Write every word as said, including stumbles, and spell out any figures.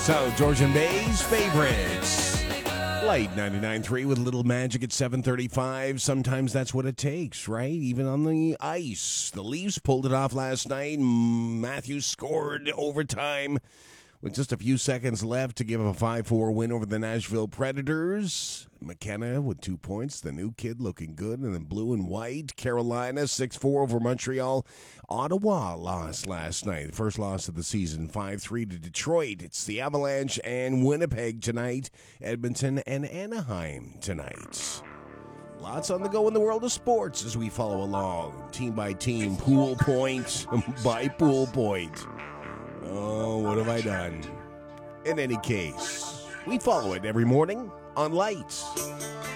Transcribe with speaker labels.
Speaker 1: So, Georgian Bay's favorites. Light ninety-nine point three with Little Magic at seven thirty-five. Sometimes that's what it takes, right? Even on the ice. The Leafs pulled it off last night. Matthews scored overtime with just a few seconds left to give a five four win over the Nashville Predators. McKenna with two points. The new kid looking good. And then blue and white. Carolina six four over Montreal. Ottawa lost last night. The first loss of the season. five three to Detroit. It's the Avalanche and Winnipeg tonight. Edmonton and Anaheim tonight. Lots on the go in the world of sports as we follow along. Team by team. Pool point by pool point. Oh, what have I done? In any case, we follow it every morning on Lights.